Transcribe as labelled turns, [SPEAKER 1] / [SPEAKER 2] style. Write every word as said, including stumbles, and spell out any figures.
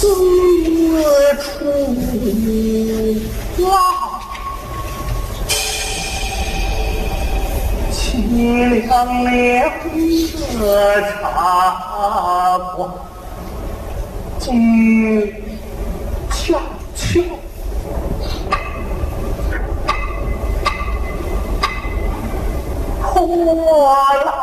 [SPEAKER 1] 处啊，凄凉凉的茶馆，静悄悄。破烂